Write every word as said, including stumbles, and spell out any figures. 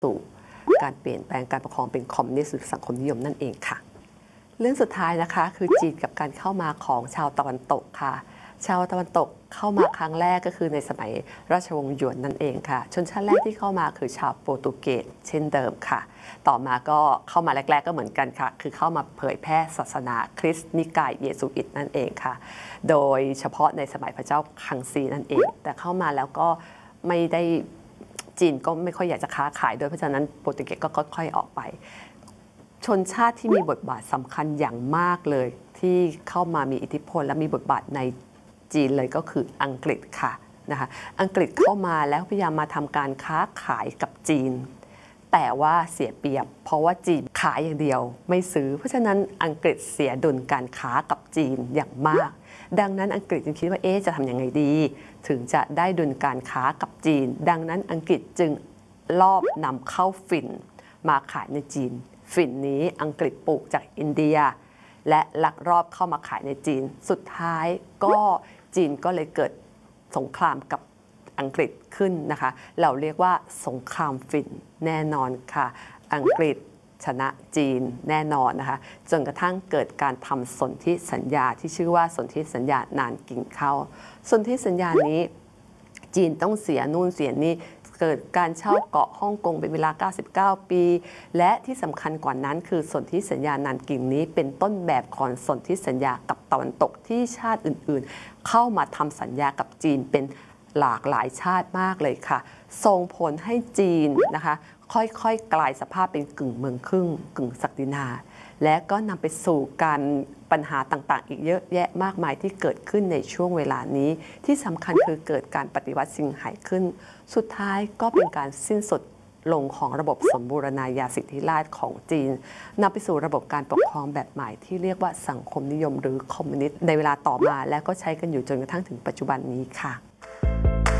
สู่การเปลี่ยนแปลงการปกครองเป็นคอมมิวนิสต์หรือสังคมนิยมนั่นเองค่ะเรื่องสุดท้ายนะคะคือจีนกับการเข้ามาของชาวตะวันตกค่ะชาวตะวันตกเข้ามาครั้งแรกก็คือในสมัยราชวงศ์หยวนนั่นเองค่ะชนชาติแรกที่เข้ามาคือชาวโปรตุเกสเช่นเดิมค่ะต่อมาก็เข้ามาแรกๆก็เหมือนกันค่ะคือเข้ามาเผยแพร่ศาสนาคริสต์นิกายเยซูอิตนั่นเองค่ะโดยเฉพาะในสมัยพระเจ้าคังซีนั่นเองแต่เข้ามาแล้วก็ไม่ได้จีนก็ไม่ค่อยอยากจะค้าขายด้วยเพราะฉะนั้นโปรตุเกสก็ค่อยๆออกไปชนชาติที่มีบทบาทสำคัญอย่างมากเลยที่เข้ามามีอิทธิพลและมีบทบาทในจีนเลยก็คืออังกฤษค่ะนะคะอังกฤษเข้ามาแล้วพยายามมาทำการค้าขายกับจีนแต่ว่าเสียเปรียบเพราะว่าจีนขายอย่างเดียวไม่ซื้อเพราะฉะนั้นอังกฤษเสียดุลการค้ากับจีนอย่างมากดังนั้นอังกฤษจึงคิดว่าเอ๊ะจะทำยังไงดีถึงจะได้ดุลการค้ากับจีนดังนั้นอังกฤษจึงลอบนำเข้าฝิ่นมาขายในจีนฝิ่นนี้อังกฤษปลูกจากอินเดียและลักลอบเข้ามาขายในจีนสุดท้ายก็จีนก็เลยเกิดสงครามกับอังกฤษขึ้นนะคะเราเรียกว่าสงครามฝิ่นแน่นอนค่ะอังกฤษชนะจีนแน่นอนนะคะจนกระทั่งเกิดการทำสนธิสัญญาที่ชื่อว่าสนธิสัญญานานกิ่งเข้าสนธิสัญญานี้จีนต้องเสียนู่นเสียนี่เกิดการเช่าเกาะฮ่องกงเป็นเวลาเก้าสิบเก้าปีและที่สำคัญกว่านั้นคือสนธิสัญญานานกิ่งนี้เป็นต้นแบบของสนธิสัญญากับตะวันตกที่ชาติอื่นๆเข้ามาทำสัญญากับจีนเป็นหลากหลายชาติมากเลยค่ะส่งผลให้จีนนะคะค่อยๆกลายสภาพเป็นกึ่งเมืองครึ่งกึ่งศักดินาและก็นำไปสู่การปัญหาต่างๆอีกเยอะแยะมากมายที่เกิดขึ้นในช่วงเวลานี้ที่สำคัญคือเกิดการปฏิวัติซิงไห่ขึ้นสุดท้ายก็เป็นการสิ้นสุดลงของระบบสมบูรณาญาสิทธิราชย์ของจีนนำไปสู่ระบบการปกครองแบบใหม่ที่เรียกว่าสังคมนิยมหรือคอมมิวนิสต์ในเวลาต่อมาและก็ใช้กันอยู่จนกระทั่งถึงปัจจุบันนี้ค่ะ